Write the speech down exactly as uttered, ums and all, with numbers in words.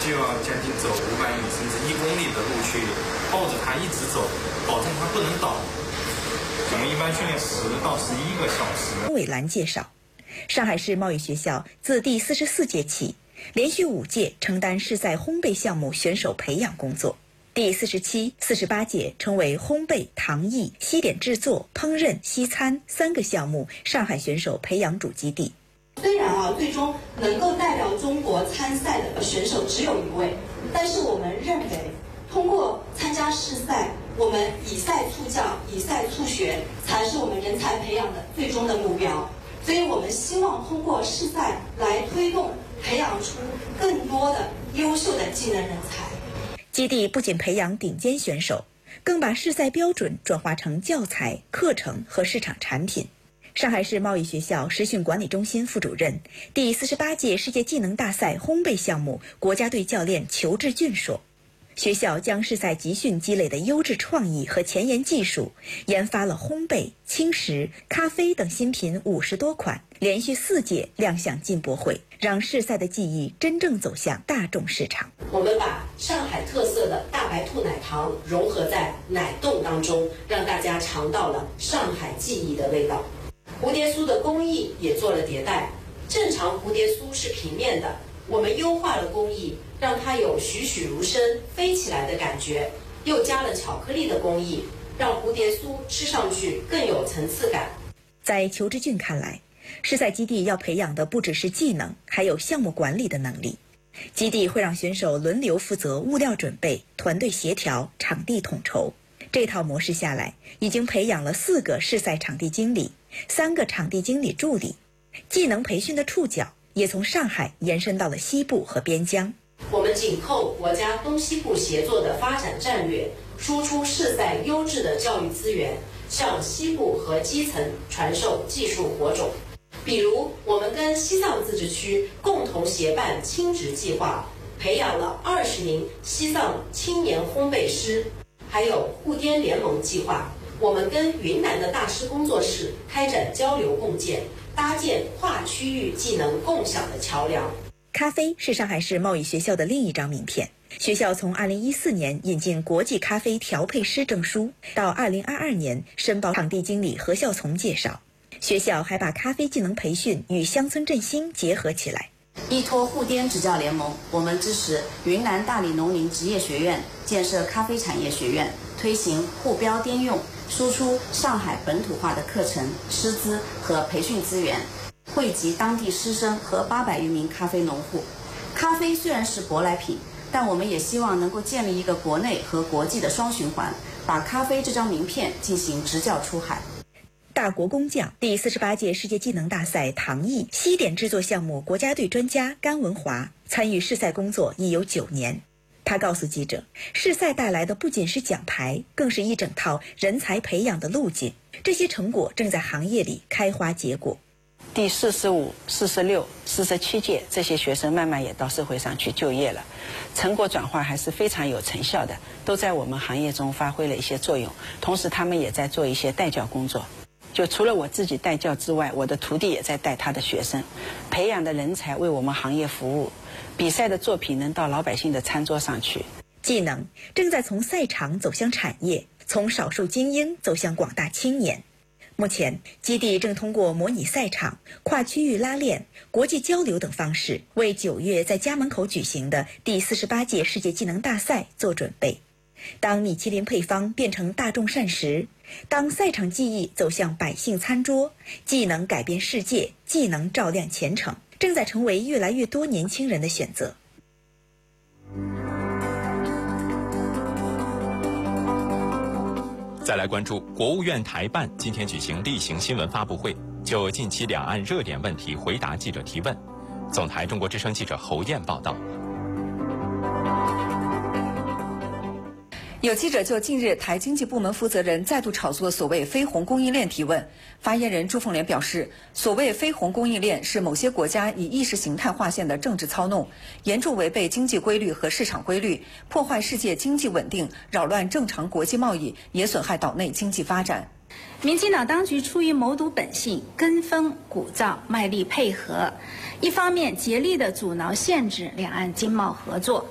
就要将近走五百米甚至一公里的路去抱着它一直走，保证它不能倒。我们一般训练十到十一个小时。 韦兰介绍，上海市贸易学校自第四十四届起，连续五届承担市赛烘焙项目选手培养工作。第四十七、四十八届成为烘焙、糖艺、西点制作、烹饪、西餐三个项目上海选手培养主基地。 虽然啊，最终能够代表中国参赛的选手只有一位，但是我们认为，通过参加世赛，我们以赛促教、以赛促学，才是我们人才培养的最终的目标。所以我们希望通过世赛来推动、培养出更多的优秀的技能人才。 基地不仅培养顶尖选手，更把世赛标准转化成教材、课程和市场产品。上海市贸易学校实训管理中心副主任、第四十八届世界技能大赛烘焙项目国家队教练裘志俊说，学校将世赛集训积累的优质创意和前沿技术，研发了烘焙、轻食、咖啡等新品五十多款，连续四届亮相进博会，让世赛的技艺真正走向大众市场。 我们把上海特色的大白兔奶糖融合在奶冻当中，让大家尝到了上海记忆的味道。蝴蝶酥的工艺也做了迭代，正常蝴蝶酥是平面的，我们优化了工艺，让它有栩栩如生飞起来的感觉，又加了巧克力的工艺，让蝴蝶酥吃上去更有层次感。 在裘志俊看来，世赛基地要培养的不只是技能，还有项目管理的能力。基地会让选手轮流负责物料准备、团队协调、场地统筹。这套模式下来，已经培养了四个世赛场地经理，三个场地经理助理。技能培训的触角也从上海延伸到了西部和边疆。 我们紧扣国家东西部协作的发展战略，输出世赛优质的教育资源，向西部和基层传授技术火种。比如，我们跟西藏自治区共同协办亲职计划，培养了二十名西藏青年烘焙师。还有沪滇联盟计划，我们跟云南的大师工作室开展交流共建，搭建跨区域技能共享的桥梁。 咖啡是上海市贸易学校的另一张名片。学校从二零一四年引进国际咖啡调配师证书，到二零二二年申报场地经理何孝从介绍，学校还把咖啡技能培训与乡村振兴结合起来。 依托沪滇执教联盟，我们支持云南大理农林职业学院建设咖啡产业学院，推行沪标滇用，输出上海本土化的课程、师资和培训资源，惠及当地师生和八百余名咖啡农户。咖啡虽然是舶来品，但我们也希望能够建立一个国内和国际的双循环，把咖啡这张名片进行执教出海。 大国工匠第四十八届世界技能大赛糖艺西点制作项目国家队专家甘文华参与世赛工作已有九年。他告诉记者，世赛带来的不仅是奖牌，更是一整套人才培养的路径。这些成果正在行业里开花结果。 第四十五、四十六、四十七届这些学生慢慢也到社会上去就业了，成果转化还是非常有成效的，都在我们行业中发挥了一些作用。同时他们也在做一些带教工作，就除了我自己带教之外，我的徒弟也在带他的学生，培养的人才为我们行业服务，比赛的作品能到老百姓的餐桌上去。 技能正在从赛场走向产业，从少数精英走向广大青年。目前，基地正通过模拟赛场、跨区域拉练、国际交流等方式，为九月在家门口举行的第四十八届世界技能大赛做准备。当米其林配方变成大众膳食，当赛场技艺走向百姓餐桌，技能改变世界，技能照亮前程，正在成为越来越多年轻人的选择。 再来关注国务院台办今天举行例行新闻发布会，就近期两岸热点问题回答记者提问。总台中国之声记者侯燕报道。 有记者就近日台经济部门负责人再度炒作所谓非红供应链提问，发言人朱凤莲表示，所谓非红供应链是某些国家以意识形态划线的政治操弄，严重违背经济规律和市场规律，破坏世界经济稳定，扰乱正常国际贸易，也损害岛内经济发展。 民进党当局出于谋独本性，跟风鼓噪，卖力配合，一方面竭力地阻挠限制两岸经贸合作，